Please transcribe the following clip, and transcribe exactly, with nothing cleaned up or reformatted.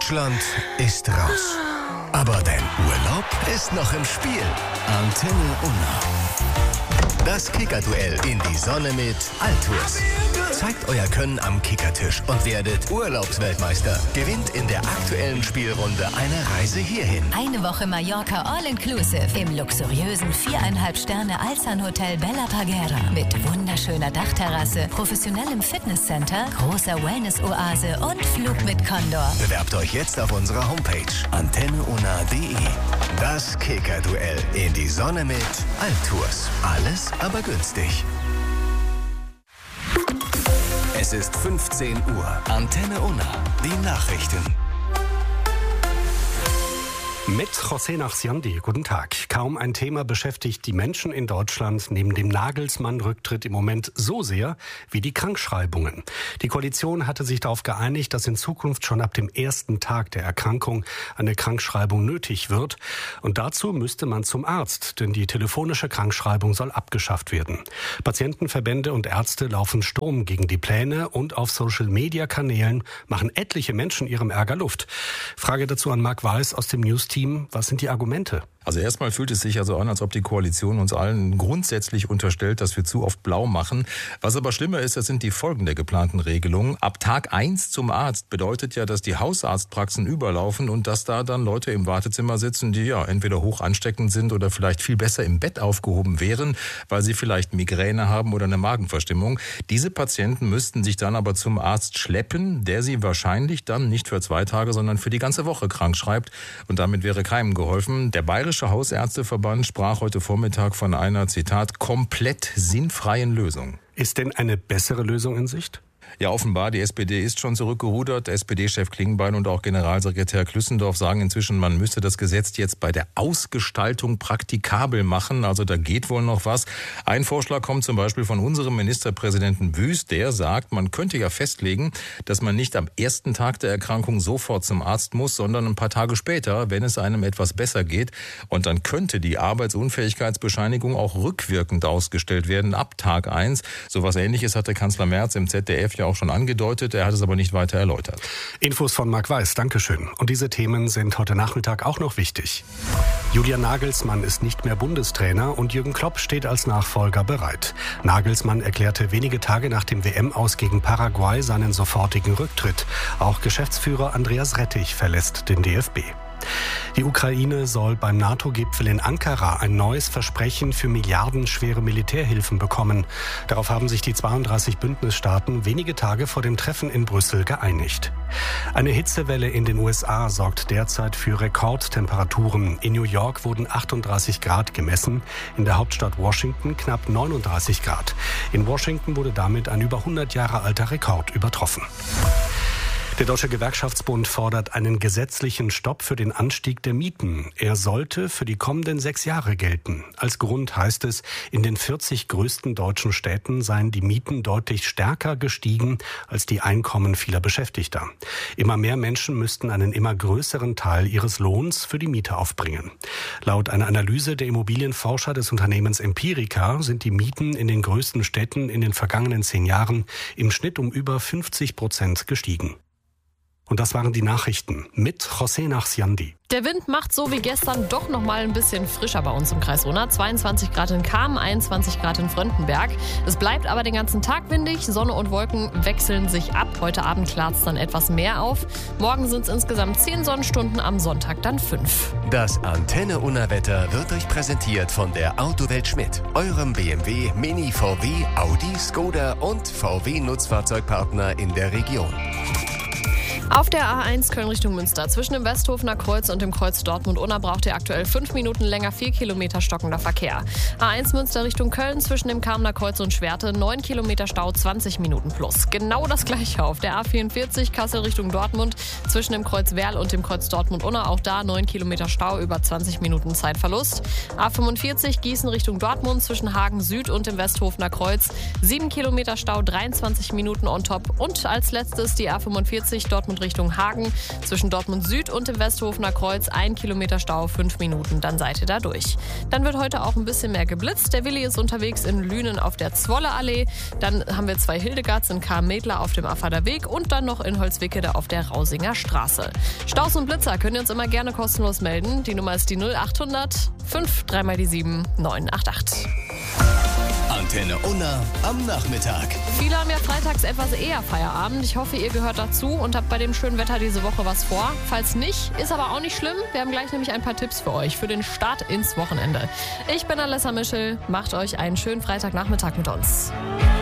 Deutschland ist raus. Aber dein Urlaub ist noch im Spiel. Antenne Unna. Das Kicker-Duell in die Sonne mit Altours. Zeigt euer Können am Kickertisch und werdet Urlaubsweltmeister. Gewinnt in der aktuellen Spielrunde eine Reise hierhin. Eine Woche Mallorca All-Inclusive im luxuriösen viereinhalb Sterne Alzan Hotel Bella Parguera. Mit wunderschöner Dachterrasse, professionellem Fitnesscenter, großer Wellness-Oase und Flug mit Condor. Bewerbt euch jetzt auf unserer Homepage antenne unna punkt de. Das Kicker-Duell in die Sonne mit Altours. Alles aber günstig. Es ist fünfzehn Uhr. Antenne Unna. Die Nachrichten. Mit José Nachsiandi. Guten Tag. Kaum ein Thema beschäftigt die Menschen in Deutschland neben dem Nagelsmann-Rücktritt im Moment so sehr wie die Krankschreibungen. Die Koalition hatte sich darauf geeinigt, dass in Zukunft schon ab dem ersten Tag der Erkrankung eine Krankschreibung nötig wird. Und dazu müsste man zum Arzt, denn die telefonische Krankschreibung soll abgeschafft werden. Patientenverbände und Ärzte laufen Sturm gegen die Pläne und auf Social-Media-Kanälen machen etliche Menschen ihrem Ärger Luft. Frage dazu an Marc Weiß aus dem News-Team. Was sind die Argumente? Also erstmal fühlt es sich also an, als ob die Koalition uns allen grundsätzlich unterstellt, dass wir zu oft blau machen. Was aber schlimmer ist, das sind die Folgen der geplanten Regelung. Ab Tag eins zum Arzt bedeutet ja, dass die Hausarztpraxen überlaufen und dass da dann Leute im Wartezimmer sitzen, die ja entweder hoch ansteckend sind oder vielleicht viel besser im Bett aufgehoben wären, weil sie vielleicht Migräne haben oder eine Magenverstimmung. Diese Patienten müssten sich dann aber zum Arzt schleppen, der sie wahrscheinlich dann nicht für zwei Tage, sondern für die ganze Woche krank schreibt. Und damit wäre keinem geholfen. Der Bayerische Hausärzteverband sprach heute Vormittag von einer, Zitat, komplett sinnfreien Lösung. Ist denn eine bessere Lösung in Sicht? Ja, offenbar, die S P D ist schon zurückgerudert. S P D-Chef Klingbeil und auch Generalsekretär Klüssendorf sagen inzwischen, man müsste das Gesetz jetzt bei der Ausgestaltung praktikabel machen. Also da geht wohl noch was. Ein Vorschlag kommt zum Beispiel von unserem Ministerpräsidenten Wüst. Der sagt, man könnte ja festlegen, dass man nicht am ersten Tag der Erkrankung sofort zum Arzt muss, sondern ein paar Tage später, wenn es einem etwas besser geht. Und dann könnte die Arbeitsunfähigkeitsbescheinigung auch rückwirkend ausgestellt werden ab Tag eins. So was Ähnliches hatte Kanzler Merz im Z D F ja auch schon angedeutet, er hat es aber nicht weiter erläutert. Infos von Marc Weiß, Dankeschön. Und diese Themen sind heute Nachmittag auch noch wichtig. Julian Nagelsmann ist nicht mehr Bundestrainer und Jürgen Klopp steht als Nachfolger bereit. Nagelsmann erklärte wenige Tage nach dem W M-Aus gegen Paraguay seinen sofortigen Rücktritt. Auch Geschäftsführer Andreas Rettich verlässt den D F B. Die Ukraine soll beim NATO-Gipfel in Ankara ein neues Versprechen für milliardenschwere Militärhilfen bekommen. Darauf haben sich die zweiunddreißig Bündnisstaaten wenige Tage vor dem Treffen in Brüssel geeinigt. Eine Hitzewelle in den U S A sorgt derzeit für Rekordtemperaturen. In New York wurden achtunddreißig Grad gemessen, in der Hauptstadt Washington knapp neununddreißig Grad. In Washington wurde damit ein über hundert Jahre alter Rekord übertroffen. Der Deutsche Gewerkschaftsbund fordert einen gesetzlichen Stopp für den Anstieg der Mieten. Er sollte für die kommenden sechs Jahre gelten. Als Grund heißt es, in den vierzig größten deutschen Städten seien die Mieten deutlich stärker gestiegen als die Einkommen vieler Beschäftigter. Immer mehr Menschen müssten einen immer größeren Teil ihres Lohns für die Miete aufbringen. Laut einer Analyse der Immobilienforscher des Unternehmens Empirica sind die Mieten in den größten Städten in den vergangenen zehn Jahren im Schnitt um über fünfzig Prozent gestiegen. Und das waren die Nachrichten mit José Nachsiandi. Der Wind macht so wie gestern doch noch mal ein bisschen frischer bei uns im Kreis Unna. zweiundzwanzig Grad in Kamen, einundzwanzig Grad in Fröndenberg. Es bleibt aber den ganzen Tag windig. Sonne und Wolken wechseln sich ab. Heute Abend klart es dann etwas mehr auf. Morgen sind es insgesamt zehn Sonnenstunden, am Sonntag dann fünf. Das Antenne Unna Wetter wird euch präsentiert von der Autowelt Schmidt, eurem B M W, Mini, V W, Audi, Skoda und V W Nutzfahrzeugpartner in der Region. Auf der A eins Köln Richtung Münster zwischen dem Westhofener Kreuz und dem Kreuz Dortmund-Unna braucht ihr aktuell fünf Minuten länger, vier Kilometer stockender Verkehr. A eins Münster Richtung Köln zwischen dem Kamener Kreuz und Schwerte, neun Kilometer Stau, zwanzig Minuten plus. Genau das gleiche auf der A vierundvierzig Kassel Richtung Dortmund zwischen dem Kreuz Werl und dem Kreuz Dortmund-Unna. Auch da neun Kilometer Stau, über zwanzig Minuten Zeitverlust. A fünfundvierzig Gießen Richtung Dortmund zwischen Hagen Süd und dem Westhofener Kreuz, sieben Kilometer Stau, dreiundzwanzig Minuten on top. Und als letztes die A fünfundvierzig Dortmund Dortmund Richtung Hagen. Zwischen Dortmund Süd und dem Westhofener Kreuz ein Kilometer Stau, fünf Minuten, dann seid ihr da durch. Dann wird heute auch ein bisschen mehr geblitzt. Der Willi ist unterwegs in Lünen auf der Zwolleallee. Dann haben wir zwei Hildegards in Karl-Medler auf dem Affader Weg und dann noch in Holzwickede auf der Rausinger Straße. Staus und Blitzer könnt ihr uns immer gerne kostenlos melden. Die Nummer ist die null achthundert fünf drei mal die sieben neun acht acht. Antenne Unna am Nachmittag. Viele haben ja freitags etwas eher Feierabend. Ich hoffe, ihr gehört dazu und habt bei dem schönen Wetter diese Woche was vor. Falls nicht, ist aber auch nicht schlimm. Wir haben gleich nämlich ein paar Tipps für euch für den Start ins Wochenende. Ich bin Alessa Mischel. Macht euch einen schönen Freitagnachmittag mit uns.